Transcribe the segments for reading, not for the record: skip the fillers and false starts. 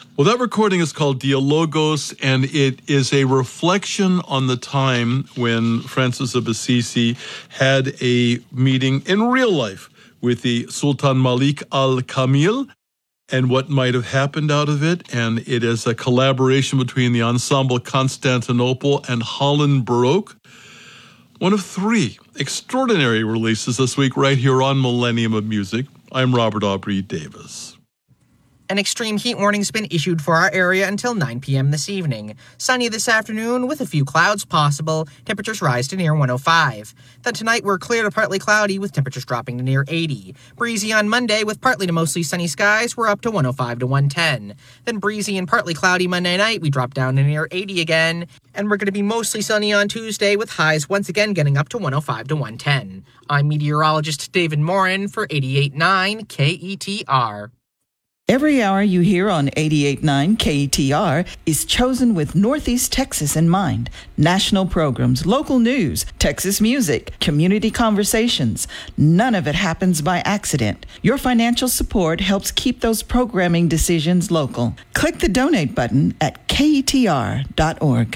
Well, that recording is called Dialogos, and it is a reflection on the time when Francis of Assisi had a meeting in real life with the Sultan Malik al-Kamil and what might have happened out of it. And it is a collaboration between the Ensemble Constantinople and Holland Baroque. One of three extraordinary releases this week right here on Millennium of Music. I'm Robert Aubrey Davis. An extreme heat warning's been issued for our area until 9 p.m. this evening. Sunny this afternoon with a few clouds possible. Temperatures rise to near 105. Then tonight we're clear to partly cloudy with temperatures dropping to near 80. Breezy on Monday with partly to mostly sunny skies. We're up to 105 to 110. Then breezy and partly cloudy Monday night. We drop down to near 80 again. And we're going to be mostly sunny on Tuesday with highs once again getting up to 105 to 110. I'm meteorologist David Morin for 88.9 KETR. Every hour you hear on 88.9 KETR is chosen with Northeast Texas in mind. National programs, local news, Texas music, community conversations. None of it happens by accident. Your financial support helps keep those programming decisions local. Click the donate button at KETR.org.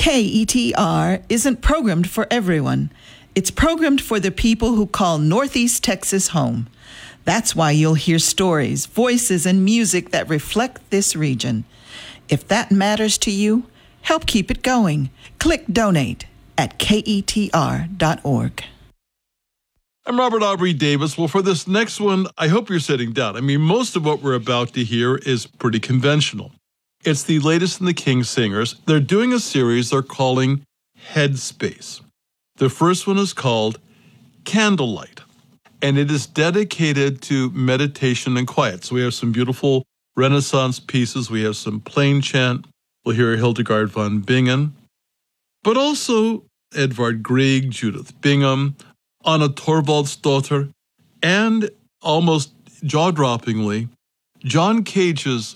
KETR isn't programmed for everyone. It's programmed for the people who call Northeast Texas home. That's why you'll hear stories, voices, and music that reflect this region. If that matters to you, help keep it going. Click donate at KETR.org. I'm Robert Aubrey Davis. Well, for this next one, I hope you're sitting down. I mean, most of what we're about to hear is pretty conventional. It's the latest in the King Singers. They're doing a series they're calling Headspace. The first one is called Candlelight, and it is dedicated to meditation and quiet. So we have some beautiful Renaissance pieces. We have some plain chant. We'll hear Hildegard von Bingen, but also Edvard Grieg, Judith Bingham, Anna Thorvaldsdottir, and almost jaw-droppingly, John Cage's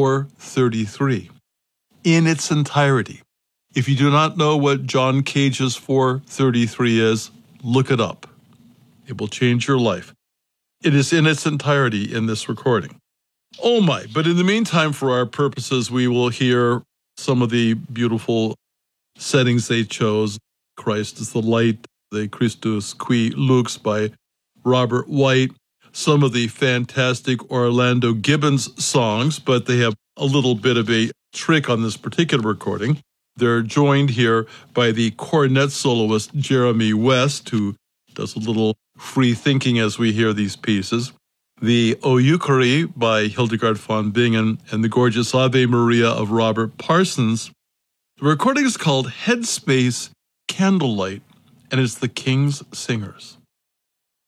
433 in its entirety. If you do not know what John Cage's 433 is, look it up. It will change your life. It is in its entirety in this recording. Oh my, but in the meantime, for our purposes, we will hear some of the beautiful settings they chose. Christ is the Light, the Christus Qui Lux by Robert White, some of the fantastic Orlando Gibbons songs, but they have a little bit of a trick on this particular recording. They're joined here by the cornet soloist Jeremy West, who does a little free thinking as we hear these pieces. The O Euchary by Hildegard von Bingen and the gorgeous Ave Maria of Robert Parsons. The recording is called Headspace Candlelight, and it's the King's Singers.